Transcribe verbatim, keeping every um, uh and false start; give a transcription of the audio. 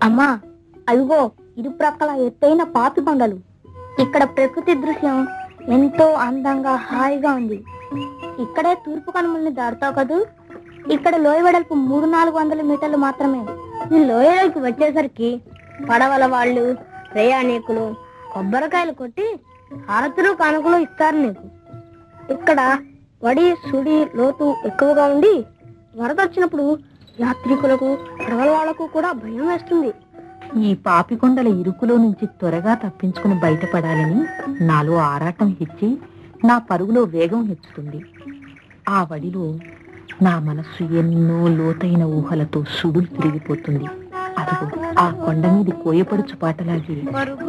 అమ్మా, అవిగో ఇరు ప్రక్కల ఎత్తైన పాపి కొండలు. ఇక్కడ ప్రకృతి దృశ్యం ఎంతో అందంగా హాయిగా ఉంది. ఇక్కడే తూర్పు కనుమల్ని దాటుతావు కదూ. ఇక్కడ లోయ వెడల్పు మూడు నాలుగు వందల మీటర్లు మాత్రమే. ఈ లోయలోకి వచ్చేసరికి పడవల వాళ్ళు, ప్రయాణికులు కొబ్బరికాయలు కొట్టి హారతులు కానుకలు ఇస్తారు నీకు. ఇక్కడ వడి సుడి లోతు ఎక్కువగా ఉండి వరద వచ్చినప్పుడు యాత్రికులకు పడవల వాళ్లకు కూడా భయం వేస్తుంది. ఈ పాపికొండల ఇరుకులో నుంచి త్వరగా తప్పించుకుని బయటపడాలని నాలో ఆరాటం హెచ్చి నా పరుగులో వేగం హెచ్చుతుంది. ఆ వడిలో నా మనస్సు ఎన్నో లోతైన ఊహలతో సుడులు తిరిగిపోతుంది. అదిగో ఆ కొండ మీది కోయపడుచు పాటలాగి